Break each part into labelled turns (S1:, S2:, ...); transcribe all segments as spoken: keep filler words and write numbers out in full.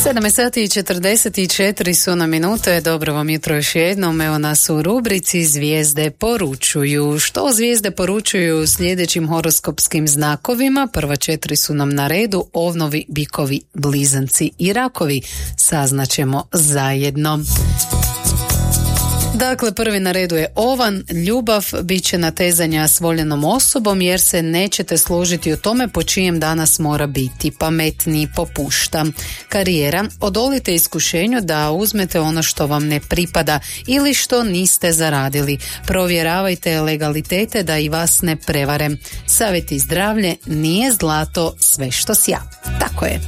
S1: sedam sati i četrdeset četiri su na minute. Dobro vam jutro još jednom. Evo nas u rubrici Zvijezde poručuju. Što zvijezde poručuju sljedećim horoskopskim znakovima? Prva četiri su nam na redu: ovnovi, bikovi, blizanci i rakovi. Saznaćemo zajedno. Dakle, prvi na redu je ovan. Ljubav bit će natezanja s voljenom osobom jer se nećete složiti o tome po čijem danas mora biti. Pametniji popušta. Karijera, odolite iskušenju da uzmete ono što vam ne pripada ili što niste zaradili. Provjeravajte legalitete da i vas ne prevare. Savjet i zdravlje, nije zlato sve što sja. Tako je.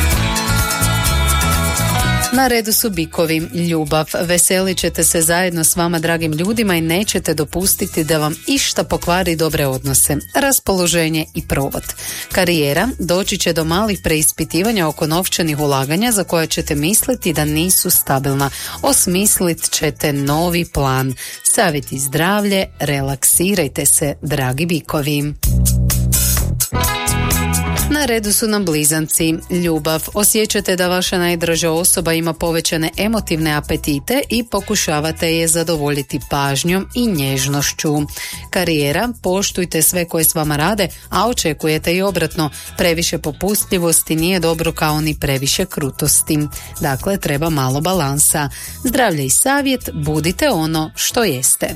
S1: Na redu su bikovi. Ljubav. Veselit ćete se zajedno s vama dragim ljudima i nećete dopustiti da vam išta pokvari dobre odnose, raspoloženje i provod. Karijera. Doći će do malih preispitivanja oko novčanih ulaganja za koje ćete misliti da nisu stabilna. Osmislit ćete novi plan. Savjet i zdravlje, relaksirajte se dragi bikovi. Na redu su nam blizanci. Ljubav. Osjećate da vaša najdraža osoba ima povećane emotivne apetite i pokušavate je zadovoljiti pažnjom i nježnošću. Karijera. Poštujte sve koje s vama rade, a očekujete i obratno. Previše popustljivosti nije dobro kao ni previše krutosti. Dakle, treba malo balansa. Zdravlje i savjet, budite ono što jeste.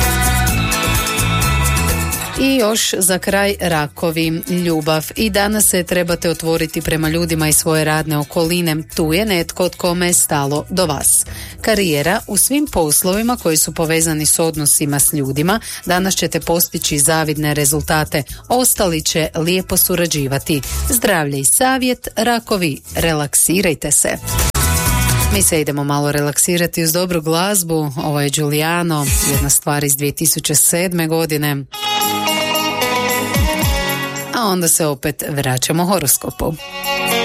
S1: I još za kraj rakovi. Ljubav. I danas se trebate otvoriti prema ljudima iz svoje radne okoline. Tu je netko od kome je stalo do vas. Karijera. U svim poslovima koji su povezani s odnosima s ljudima danas ćete postići zavidne rezultate. Ostali će lijepo surađivati. Zdravlje i savjet, rakovi, relaksirajte se. Mi se idemo malo relaksirati uz dobru glazbu. Ovo je Giuliano, jedna stvar iz dvije tisuće sedme godine. A onda se opet vraćamo horoskopu.